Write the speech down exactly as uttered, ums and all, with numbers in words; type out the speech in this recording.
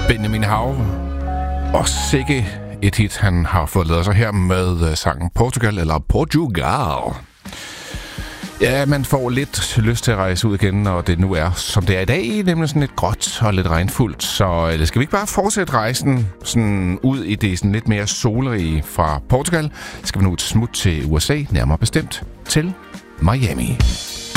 Benjamin Hav. Og sikke et hit, han har fået lavet sig her med sangen Portugal, eller Portugal. Ja, man får lidt lyst til at rejse ud igen, og det nu er, som det er i dag, nemlig sådan lidt gråt og lidt regnfuldt. Så det skal vi ikke bare fortsætte rejsen sådan ud i det sådan lidt mere solrige fra Portugal. Skal vi nu et smut til U S A, nærmere bestemt til Miami.